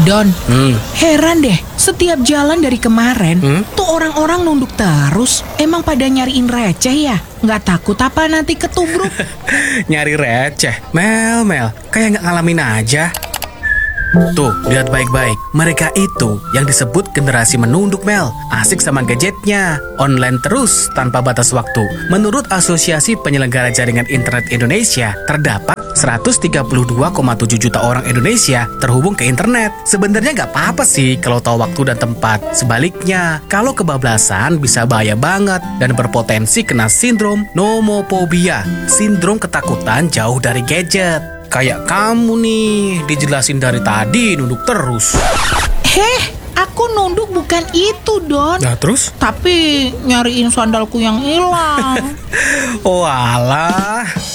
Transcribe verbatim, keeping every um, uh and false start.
Don, Hmm. heran deh. Setiap jalan dari kemarin, Hmm? tuh orang-orang nunduk terus. Emang pada nyariin receh ya? Nggak takut apa nanti ketubruk? Nyari receh. Mel, Mel, kayak nggak ngalamin aja. Tuh, lihat baik-baik. Mereka itu yang disebut generasi menunduk, Mel. Asik sama gadgetnya. Online terus, tanpa batas waktu. Menurut Asosiasi Penyelenggara Jaringan Internet Indonesia, terdapat seratus tiga puluh dua koma tujuh juta orang Indonesia terhubung ke internet. Sebenarnya nggak apa-apa sih kalau tahu waktu dan tempat. Sebaliknya, kalau kebablasan bisa bahaya banget dan berpotensi kena sindrom nomophobia, sindrom ketakutan jauh dari gadget. Kayak kamu nih, dijelasin dari tadi nunduk terus. Heh, aku nunduk bukan itu, Don. Nah terus? Tapi nyariin sandalku yang hilang. Oh alah.